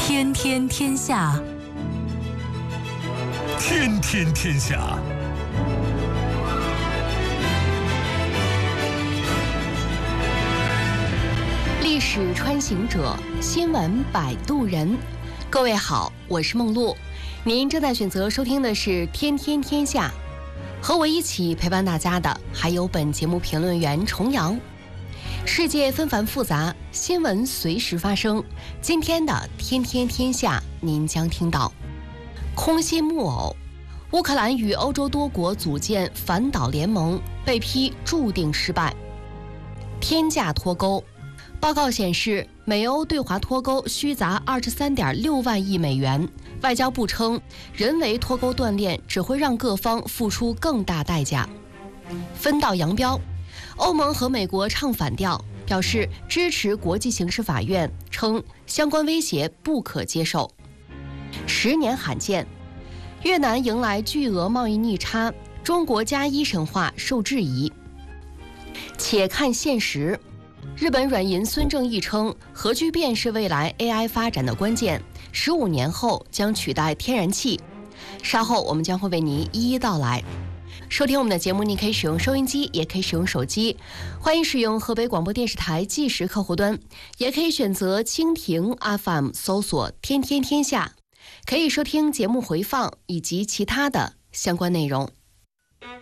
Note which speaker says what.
Speaker 1: 天天天下，
Speaker 2: 天天天下。
Speaker 3: 历史穿行者，新闻摆渡人。各位好，我是梦露，您正在选择收听的是《天天天下》，和我一起陪伴大家的还有本节目评论员重阳。世界纷繁复杂，新闻随时发生。今天的《天天天下》，您将听到：空心木偶，乌克兰与欧洲多国组建反导联盟，被批注定失败；天价脱钩。报告显示，美欧对华脱钩虚砸23.6万亿美元。外交部称，人为脱钩断链只会让各方付出更大代价。分道扬镳，欧盟和美国唱反调，表示支持国际刑事法院，称相关威胁不可接受。10年罕见，越南迎来巨额贸易逆差，中国加一神话受质疑。且看现实。日本软银孙正义称，核聚变是未来 AI 发展的关键，15年后将取代天然气。稍后我们将会为您一一道来。收听我们的节目，您可以使用收音机，也可以使用手机。欢迎使用河北广播电视台即时客户端，也可以选择蜻蜓 FM 搜索“天天天下”，可以收听节目回放以及其他的相关内容。